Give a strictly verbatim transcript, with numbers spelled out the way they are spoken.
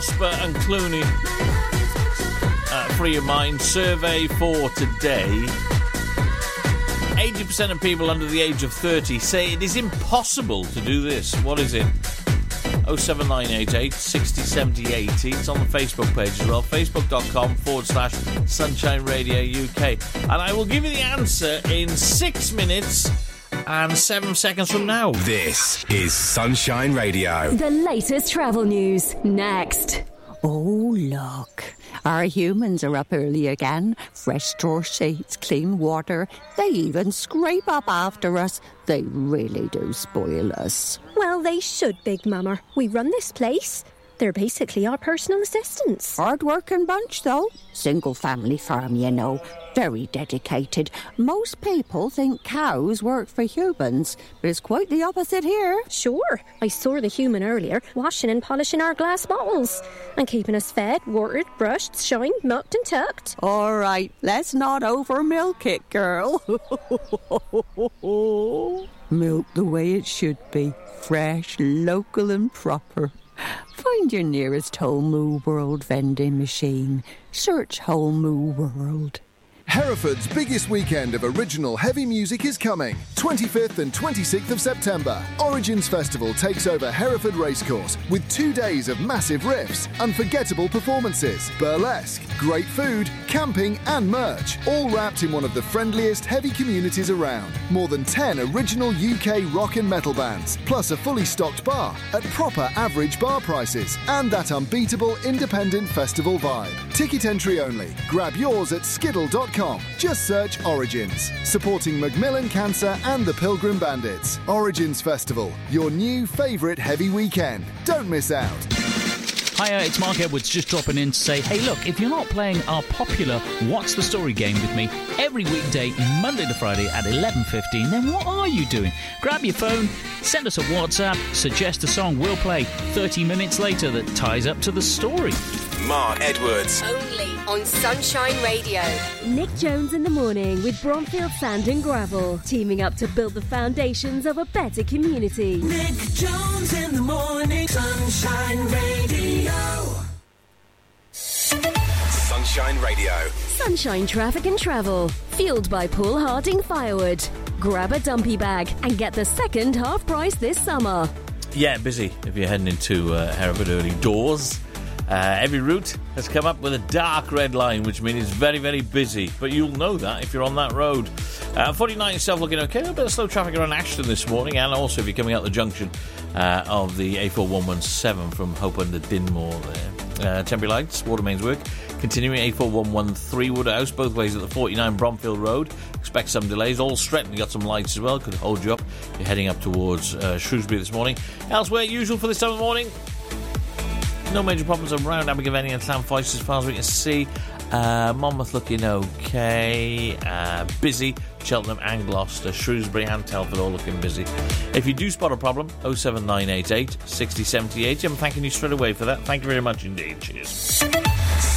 Prosper and Clooney. Uh, free your mind. Survey for today. eighty percent of people under the age of thirty say it is impossible to do this. What is it? oh seven nine eight eight, sixty, seventy, eighty. It's on the Facebook page as well. Facebook.com forward slash Sunshine Radio U K. And I will give you the answer in six minutes and seven seconds from now. This is Sunshine Radio. The latest travel news next. Oh, look. Our humans are up early again. Fresh straw sheets, clean water. They even scrape up after us. They really do spoil us. Well, they should, Big Mama. We run this place. They're basically our personal assistants. Hard-working bunch, though. Single-family farm, you know. Very dedicated. Most people think cows work for humans, but it's quite the opposite here. Sure. I saw the human earlier, washing and polishing our glass bottles and keeping us fed, watered, brushed, shined, milked and tucked. All right, let's not over-milk it, girl. Milk the way it should be. Fresh, local and proper. Find your nearest Whole Moo World vending machine. Search Whole Moo World. Hereford's biggest weekend of original heavy music is coming. twenty-fifth and twenty-sixth of September. Origins Festival takes over Hereford Racecourse with two days of massive riffs, unforgettable performances, burlesque, great food, camping and merch, all wrapped in one of the friendliest heavy communities around. More than ten original U K rock and metal bands, plus a fully stocked bar at proper average bar prices, and that unbeatable independent festival vibe. Ticket entry only. Grab yours at skiddle dot com. Just search Origins, supporting Macmillan Cancer and the Pilgrim Bandits. Origins Festival, your new favourite heavy weekend. Don't miss out. Hiya, it's Mark Edwards just dropping in to say, hey look, if you're not playing our popular What's the Story game with me every weekday, Monday to Friday at eleven fifteen, then what are you doing? Grab your phone, send us a WhatsApp, suggest a song we'll play thirty minutes later that ties up to the story. Mark Edwards. Only on Sunshine Radio. Nick Jones in the morning with Bromfield Sand and Gravel, teaming up to build the foundations of a better community. Nick Jones in the morning, Sunshine Radio. Sunshine Radio. Sunshine Traffic and Travel, fueled by Paul Harding Firewood. Grab a dumpy bag and get the second half price this summer. Yeah, busy if you're heading into uh, Hereford early doors. Uh, every route has come up with a dark red line, which means it's very, very busy. But you'll know that if you're on that road. Uh, forty-nine itself looking okay. A bit of slow traffic around Ashton this morning, and also if you're coming out the junction uh, of the A four one one seven from Hope under Dinmore there. Uh, temporary lights, water mains work. Continuing A four one one three Woodhouse, both ways at the forty-nine Bromfield Road. Expect some delays. All Stretton got some lights as well. Could hold you up. You're heading up towards uh, Shrewsbury this morning. Elsewhere, usual for this time of the morning. No major problems around Abergavenny and Llanfoyce as far as we can see. Uh, Monmouth looking okay. Uh, busy. Cheltenham and Gloucester, Shrewsbury and Telford all looking busy. If you do spot a problem, oh seven nine eight eight, sixty, seventy, eighty. I'm thanking you straight away for that. Thank you very much indeed. Cheers.